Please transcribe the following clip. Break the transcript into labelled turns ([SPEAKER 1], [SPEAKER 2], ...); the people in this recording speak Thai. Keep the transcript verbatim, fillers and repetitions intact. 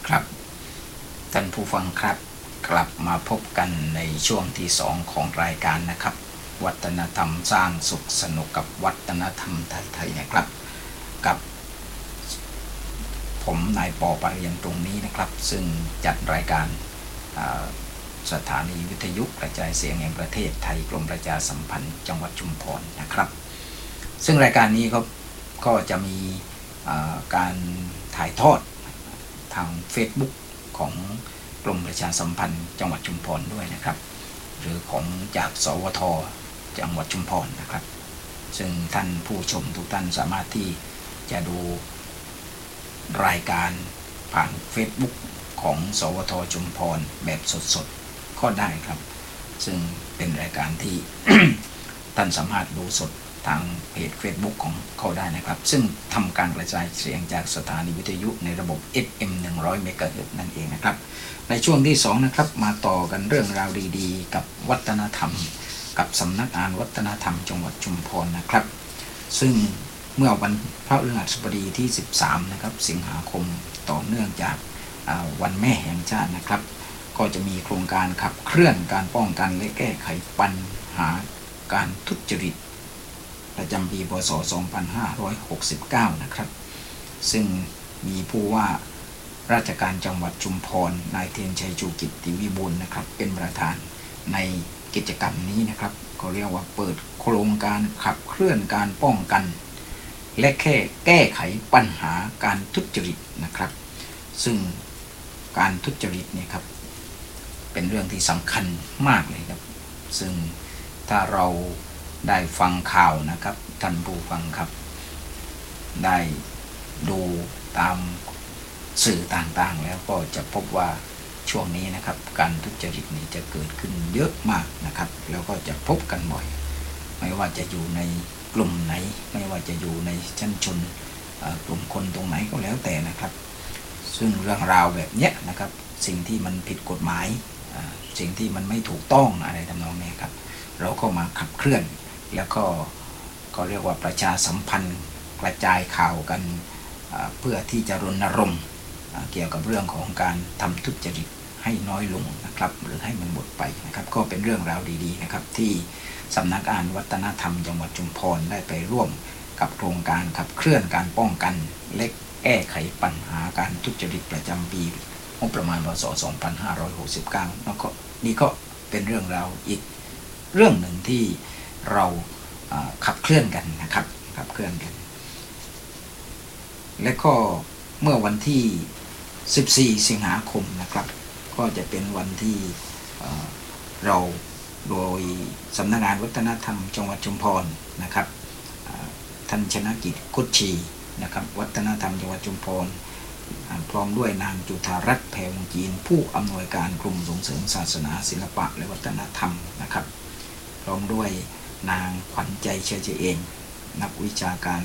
[SPEAKER 1] ครับท่านผู้ฟังครับกลับมาพบกันในช่วงที่สองของรายการนะครับวัฒนธรรมสร้างสุขสนุกกับวัฒนธรรมไทยๆนะครับกับผมนายปอปาเรียนตรงนี้นะครับซึ่งจัดรายการสถานีวิทยุกระจายเสียงแห่งประเทศไทยกรมประชาสัมพันธ์จังหวัดชุมพรนะครับซึ่งรายการนี้ก็ก็จะมีการถ่ายทอดทาง Facebook ของกรมประชาสัมพันธ์จังหวัดชุมพรด้วยนะครับหรือของจากสวทจังหวัดชุมพรนะครับซึ่งท่านผู้ชมทุกท่านสามารถที่จะดูรายการผ่าน Facebook ของสวทชุมพรแบบสดๆก็ได้ครับซึ่งเป็นรายการที่ ท่านสามารถดูสดทางเพจ Facebook ของเขาได้นะครับซึ่งทำการกระจายเสียงจากสถานีวิทยุในระบบ เอฟ เอ็ม หนึ่งร้อย เมกะเฮิรตซ์ นั่นเองนะครับในช่วงที่สองนะครับมาต่อกันเรื่องราวดีๆกับวัฒนธรรมกับสำนักงานวัฒนธรรมจังหวัดชุมพรนะครับซึ่งเมื่อวันพฤหัสบดีที่สิบสามนะครับสิงหาคมต่อเนื่องจากวันแม่แห่งชาตินะครับก็จะมีโครงการขับเคลื่อนการป้องกันและแก้ไขปัญหาการทุจริตประจำปีพ.ศ. สองพันห้าร้อยหกสิบเก้านะครับซึ่งมีผู้ว่าราชการจังหวัดชุมพรนายเทียนชัยชูกิตติวิบูลย์นะครับเป็นประธานในกิจกรรมนี้นะครับก็เรียกว่าเปิดโครงการขับเคลื่อนการป้องกันและแค่แก้ไขปัญหาการทุจริตนะครับซึ่งการทุจริตเนี่ยครับเป็นเรื่องที่สำคัญมากเลยครับซึ่งถ้าเราได้ฟังข่าวนะครับท่านผู้ฟังครับได้ดูตามสื่อต่างๆแล้วก็จะพบว่าช่วงนี้นะครับการทุจริตนี้จะเกิดขึ้นเยอะมากนะครับแล้วก็จะพบกันบ่อยไม่ว่าจะอยู่ในกลุ่มไหนไม่ว่าจะอยู่ในชั้นชนกลุ่มคนตรงไหนก็แล้วแต่นะครับซึ่งเรื่องราวแบบนี้นะครับสิ่งที่มันผิดกฎหมายสิ่งที่มันไม่ถูกต้องอะไรทำนองนี้ครับเราก็มาขับเคลื่อนแล้วก็ก็เรียกว่าประชาสัมพันธ์กระจายข่าวกันเพื่อที่จะรณรงค์เกี่ยวกับเรื่องของการทำทุจริตให้น้อยลงนะครับหรือให้มันหมดไปนะครับก็เป็นเรื่องราวดีๆนะครับที่สำนักงานวัฒนธรรมจังหวัดชุมพรได้ไปร่วมกับโครงการขับเคลื่อนการป้องกันและแก้ไขปัญหาการทุจริตประจำปีงบประมาณพ.ศ. สองพันห้าร้อยหกสิบเก้าแล้วก็นี่ก็เป็นเรื่องราวอีกเรื่องหนึ่งที่เราขับเคลื่อนกันนะครับขับเคลื่อนกันและก็เมื่อวันที่สิบสี่สิงหาคมนะครับก็จะเป็นวันที่เราโดยสำนักงานวัฒนธรรมจังหวัดชุมพรนะครับท่านชนกิจคุชชีนะครับวัฒนธรรมจังหวัดชุมพรพร้อมด้วยนางจุฑารัตน์แพรวงจีนผู้อำนวยการกลุ่มส่งเสริมศาสนาศิลปะและวัฒนธรรมนะครับพร้อมด้วยนางขวัญใจเชื้อเจเองนักวิชาการ